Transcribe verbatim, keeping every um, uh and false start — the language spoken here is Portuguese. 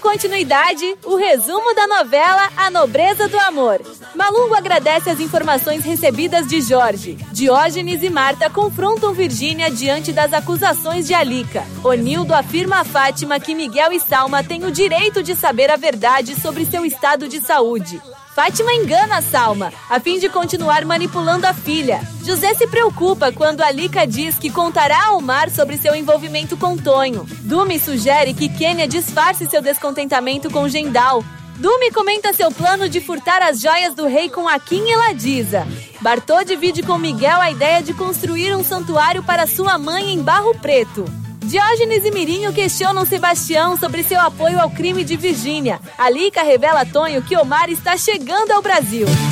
continuidade, o resumo da novela A Nobreza do Amor. Malungo agradece as informações recebidas de Jorge. Diógenes e Marta confrontam Virgínia diante das acusações de Alica. Onildo afirma a Fátima que Miguel e Salma têm o direito de saber a verdade sobre seu estado de saúde. Fátima engana Salma, a fim de continuar manipulando a filha. José se preocupa quando Alica diz que contará ao Mar sobre seu envolvimento com Tonho. Dumi sugere que Quênia disfarce seu descontentamento com Gendal. Dumi comenta seu plano de furtar as joias do rei com Akin e Ladisa. Bartô divide com Miguel a ideia de construir um santuário para sua mãe em Barro Preto. Diógenes e Mirinho questionam Sebastião sobre seu apoio ao crime de Virgínia. Alica revela a Tonho que Omar está chegando ao Brasil.